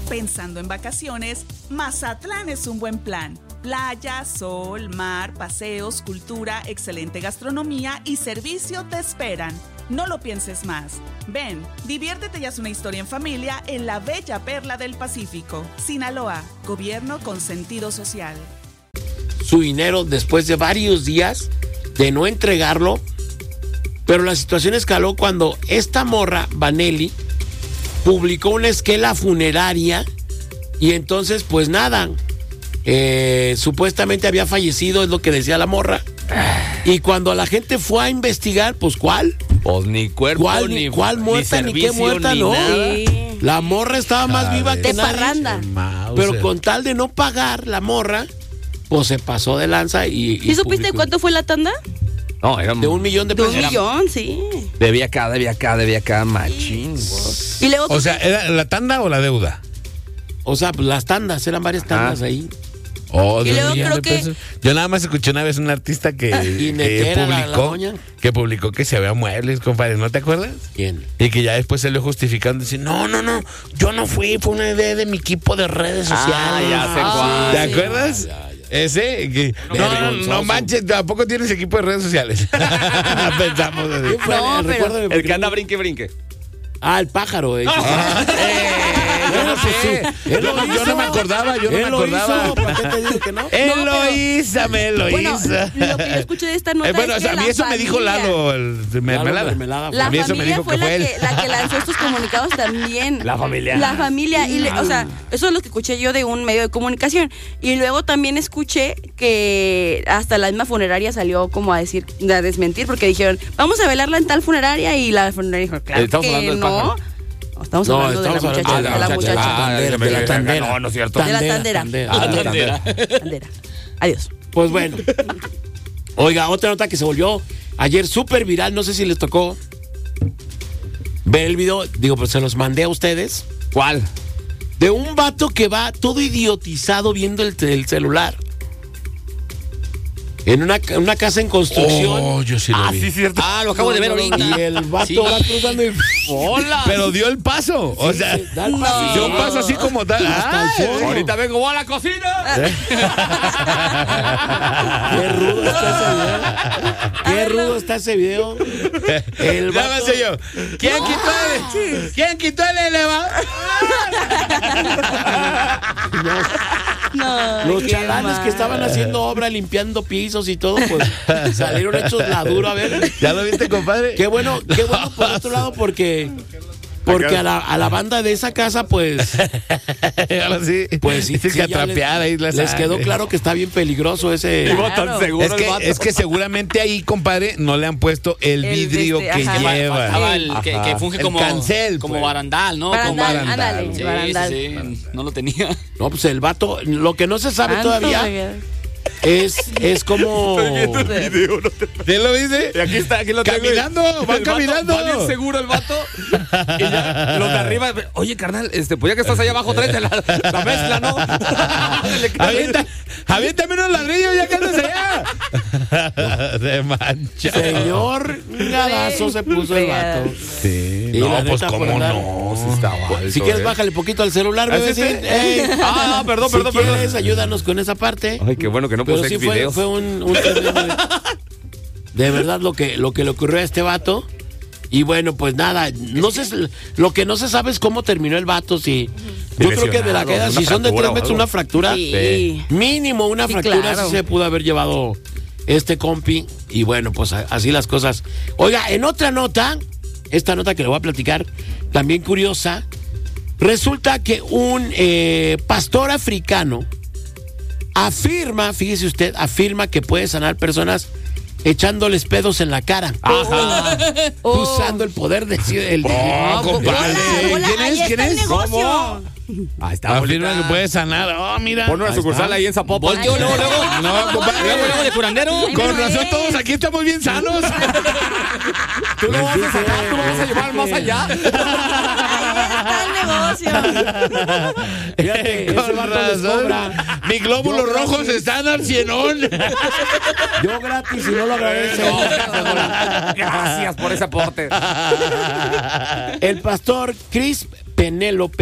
Pensando en vacaciones, Mazatlán es un buen plan. Playa, sol, mar, paseos, cultura, excelente gastronomía y servicio te esperan. No lo pienses más. Ven, diviértete y haz una historia en familia en la bella perla del Pacífico. Sinaloa, gobierno con sentido social. Su dinero después de varios días de no entregarlo, pero la situación escaló cuando esta morra, Vanelli, publicó una esquela funeraria y entonces pues nada, supuestamente había fallecido, es lo que decía la morra, y cuando la gente fue a investigar, pues ¿cuál? Pues ni cuerpo, ¿Cuál muerta, ni qué muerta, no? Sí. La morra estaba más viva que De nadie. parranda. Pero con tal de no pagar la morra, pues se pasó de lanza y ¿Sí supiste publicó. cuánto fue la tanda? No, era De $1 millón de De pesos. $1 millón, sí. Debía acá, machín. Y luego, O sea, ¿era la tanda o la deuda? O sea, pues las tandas, eran varias tandas ahí. Oh, Y de luego $1 millón creo de que- pesos. Yo nada más escuché una vez un artista ¿Y que de qué era la doña? publicó que se había muebles, compadre, ¿no te acuerdas? ¿Quién? Y que ya después se lo justificando, dice, no, yo no fui, fue una idea de mi equipo de redes sociales. ya sé cuál. ¿Te acuerdas? Ese, que, no manches, tampoco tienes equipo de redes sociales. Pensamos así. ¿Quién fue? No, pero- Recuérdame, El porque- que anda brinque. Ah, el pájaro. Yo no sé. Yo no me acordaba, yo no me acordaba. ¿Para qué te digo que no? Eloísa, me bueno, Eloísa. lo que yo escuché de esta nota Bueno, es o sea, que a mí la eso me dijo familia- Lalo, el de mermelada. Mermelada. La A mí eso me familia dijo fue que fue él. la que lanzó estos comunicados también. La familia. La familia. Y o sea, eso es lo que escuché yo de un medio de comunicación. Y luego también escuché que hasta la misma funeraria salió como a decir, a desmentir, porque dijeron, vamos a velarla en tal funeraria. Y la funeraria dijo, claro Estamos que hablando del no. pájaro. No, estamos No, hablando de la estamos muchacha. hablando De la muchacha. de la tandera. No, no es cierto. De la tandera. Tandera. Adiós. Pues bueno. Oiga, otra nota que se volvió ayer súper viral, no sé si les tocó ver el video, digo, pues se los mandé a ustedes, ¿Cuál? de un vato que va todo idiotizado viendo el celular. En una casa en construcción. Oh, yo sí lo vi. Sí, cierto. Lo acabo de ver ahorita. Y el vato Sí. va cruzando y... ¡Hola! Pero dio el paso. O sea, sí, da el paso. dio un paso así como tal. Hasta el fondo. Ahorita vengo, voy a la cocina. Qué rudo está ese video. Qué rudo está ese video. El Ya vato... me sé yo. ¿Quién quitó el elevador? No, Los qué chalanes mal. que estaban haciendo obra, limpiando pisos y todo, pues salieron hechos la dura. A ver, ¿Ya lo viste, compadre? qué bueno por otro lado, porque a la banda de esa casa, pues Ahora sí. sí, Dices sí, que ya atrapear ahí la les quedó sangre. claro que está bien peligroso ese. Iba tan Claro. seguro Es el vato. que, es que seguramente ahí, compadre, no le han puesto el El vidrio este, que ajá. lleva. Faltaba el que funge El como cancel, como pues. barandal, ¿no? Barandal, Como ándale, Sí, barandal. sí, no lo tenía. No, pues el vato, lo que no se sabe Tanto todavía de- es como. ¿Sí lo viste? Y aquí lo tengo. Caminando, va El vato caminando. Va bien seguro el vato. Y ya, los de arriba, oye, carnal, pues ya que estás allá abajo, tráete la mezcla, ¿no? Aviéntame unos ladrillos ya que andas allá. De mancha. Señor gadazo se puso el vato. Sí. Y No, la pues neta, por cómo andar- no. Sí estaba alto, Si quieres, bájale poquito al celular, ¿Ah, bebé. sí, sí? Perdón, perdón. Si quieres, ayúdanos con esa parte. Ay, qué bueno que no Pero puse sí videos. fue un tremendo- de verdad lo que le ocurrió a este vato. Y bueno, pues nada, no sé, lo que no se sabe es cómo terminó el vato. Si yo creo que de la Lesionado, queda, una si son de 3 fractura o metros, algo. una fractura, Sí. mínimo una Sí, fractura, claro. sí se pudo haber llevado este compi. Y bueno, pues así las cosas. Oiga, en otra nota, esta nota que le voy a platicar, también curiosa, resulta que un pastor africano afirma, fíjese usted, afirma que puede sanar personas echándoles pedos en la cara. Ajá. Usando el poder de el compadre. Hola, ¿Quién ahí es? ¿Quién está el es? negocio. Ahí está, Afirma bolita. que puede sanar. Oh, mira. Pon una Ahí sucursal está. ahí en Zapopan. Volteó luego. No, compadre. Luego de curandero. Con razón, todos aquí estamos bien sanos. Tú lo vas a sacar, tú lo vas a llevar más allá. Ahí está el negocio. Fíjate, ese Con vato les cobra. razón. Mis glóbulos Yo rojos gratis. están al cienón. Yo gratis y no lo agradece. Gracias por ese aporte. El pastor Chris Penélope